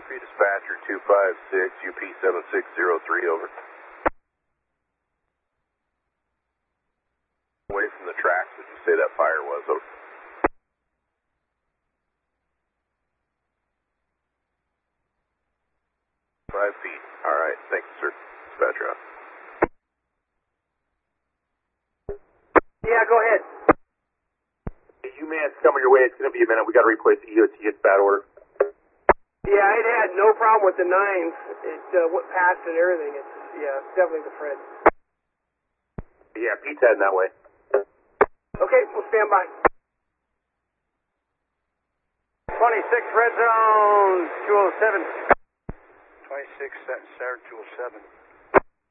Free dispatcher 256, UP 7603, over. Away from the tracks that you say that fire was, over. feet. All right, thank you, sir. Dispatcher out. Yeah, go ahead. You man's coming your way. It's going to be a minute. We got to replace the EOT. It's bad order. Yeah, it had no problem with the 9s. It went past and everything. It's, yeah, definitely the Fred. Yeah, Pete's heading that way. Okay, we'll stand by. 26 red zone, 207. 26, Sarah 207.